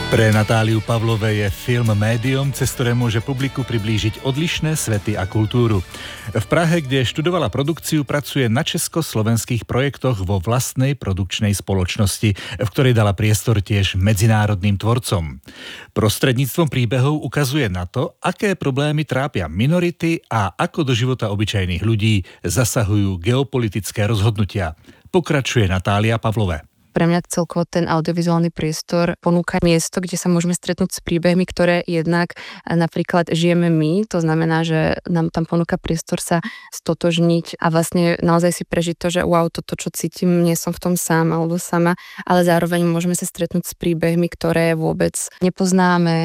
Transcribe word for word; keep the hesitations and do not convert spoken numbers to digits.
Pre Natáliu Pavlovej je film médium, cez ktoré môže publiku priblížiť odlišné svety a kultúru. V Prahe, kde študovala produkciu, pracuje na československých projektoch vo vlastnej produkčnej spoločnosti, v ktorej dala priestor tiež medzinárodným tvorcom. Prostredníctvom príbehov ukazuje na to, aké problémy trápia minority a ako do života obyčajných ľudí zasahujú geopolitické rozhodnutia. Pokračuje Natália Pavlové. Pre mňa celkovo ten audiovizuálny priestor ponúka miesto, kde sa môžeme stretnúť s príbehmi, ktoré jednak napríklad žijeme my, to znamená, že nám tam ponúka priestor sa stotožniť a vlastne naozaj si prežiť to, že wow, toto, čo cítim, nie som v tom sám alebo sama, ale zároveň môžeme sa stretnúť s príbehmi, ktoré vôbec nepoznáme.